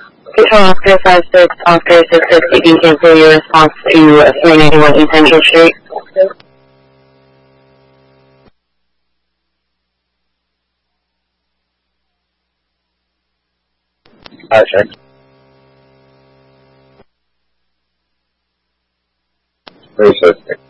Control Oscar 56, Oscar 66, you can cancel your response to 391 East Central Street. Check. 360.